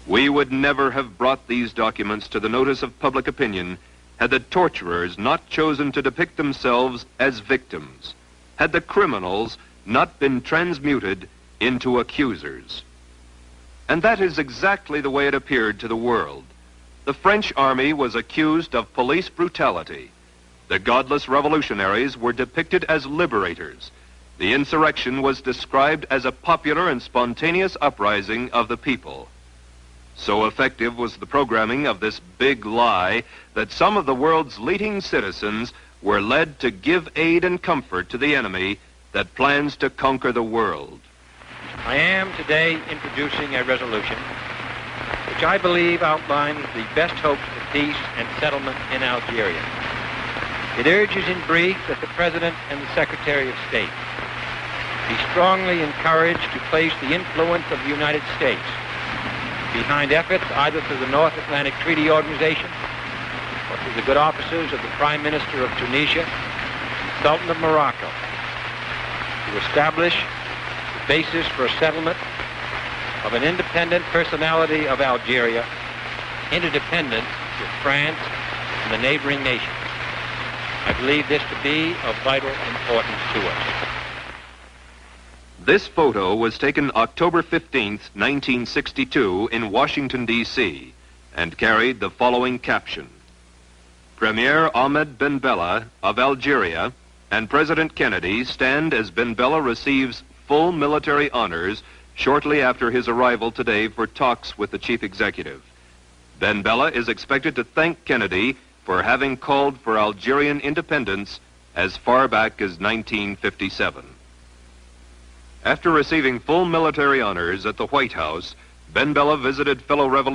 We would never have brought these documents to the notice of public opinion had the torturers not chosen to depict themselves as victims, had the criminals not been transmuted into accusers. And that is exactly the way it appeared to the world. The French army was accused of police brutality. The godless revolutionaries were depicted as liberators. The insurrection was described as a popular and spontaneous uprising of the people. So effective was the programming of this big lie that some of the world's leading citizens were led to give aid and comfort to the enemy that plans to conquer the world. I am today introducing a resolution which I believe outlines the best hopes for peace and settlement in Algeria. It urges in brief that the President and the Secretary of State be strongly encouraged to place the influence of the United States behind efforts either through the North Atlantic Treaty Organization or through the good offices of the Prime Minister of Tunisia, Sultan of Morocco, to establish the basis for a settlement of an independent personality of Algeria, interdependent with France and the neighboring nations. I believe this to be of vital importance to us. This photo was taken October 15th, 1962 in Washington, D.C. and carried the following caption: Premier Ahmed Ben Bella of Algeria and President Kennedy stand as Ben Bella receives full military honors shortly after his arrival today for talks with the chief executive. Ben Bella is expected to thank Kennedy for having called for Algerian independence as far back as 1957. After receiving full military honors at the White House, Ben Bella visited fellow revolutionaries